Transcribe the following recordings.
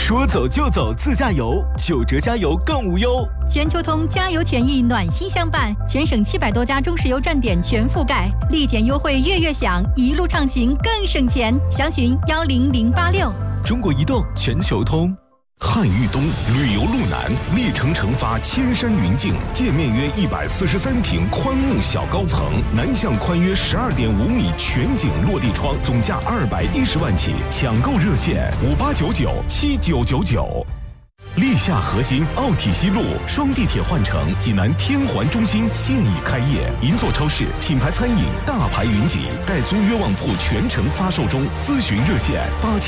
说走就走自驾游，9折加油更无忧。 全球通加油权益暖心相伴，全省700多家中石油站点全覆盖，立减优惠月月享，一路畅行更省钱。详询10086。 中国移动全球通。 汉豫东旅游路南，历程成发千山云径，界面约143平宽木小高层，南向宽约12.5米全景落地窗，总价210万起，抢购热线58997999。历下核心奥体西路双地铁换乘，济南天环中心现已开业，银座超市、品牌餐饮、大牌云集，代租约旺铺全程发售中，咨询热线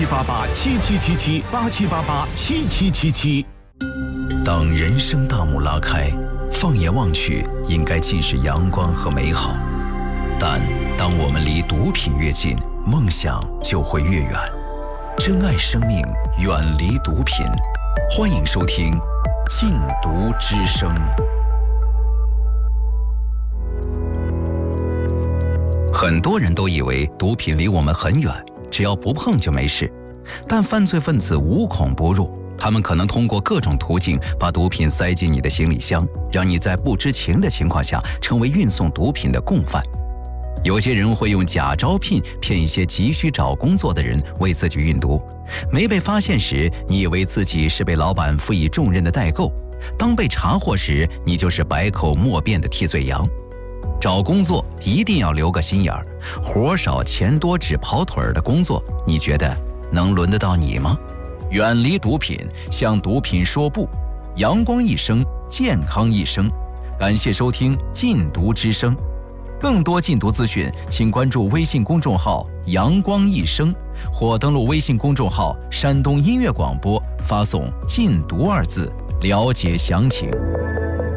8788777778，87887777。 当人生大幕拉开，放眼望去，应该尽是阳光和美好。但当我们离毒品越近，梦想就会越远。珍爱生命，远离毒品。欢迎收听《禁毒之声》。很多人都以为毒品离我们很远，只要不碰就没事。但犯罪分子无孔不入，他们可能通过各种途径把毒品塞进你的行李箱，让你在不知情的情况下成为运送毒品的共犯。有些人会用假招聘骗一些急需找工作的人为自己运毒，没被发现时，你以为自己是被老板赋予重任的代购，当被查获时，你就是百口莫辩的替罪羊。找工作一定要留个心眼儿，活少钱多只跑腿儿的工作，你觉得能轮得到你吗？远离毒品，向毒品说不，阳光一生，健康一生。感谢收听《禁毒之声》。更多禁毒资讯，请关注微信公众号“阳光一生”，或登录微信公众号“山东音乐广播”，发送“禁毒”2字，了解详情。